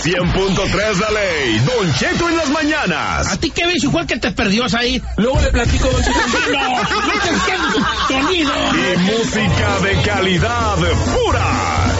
100.3 La Ley, Don Cheto en las mañanas. ¿A ti qué ves igual que te perdió ahí? Luego le platico, Don Cheto. ¡No te entiendo! ¡Sonido! Y música de calidad pura.